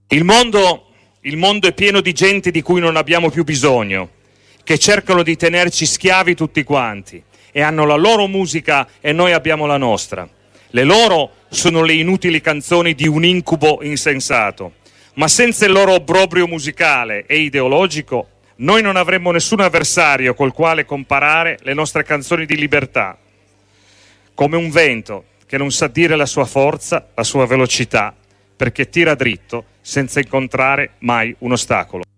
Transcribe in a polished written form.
Il mondo è pieno di gente di cui non abbiamo più bisogno, che cercano di tenerci schiavi tutti quanti e hanno la loro musica e noi abbiamo la nostra. Le loro sono le inutili canzoni di un incubo insensato, ma senza il loro obbrobrio musicale e ideologico noi non avremmo nessun avversario col quale comparare le nostre canzoni di libertà, come un vento che non sa dire la sua forza, la sua velocità, perché tira dritto senza incontrare mai un ostacolo.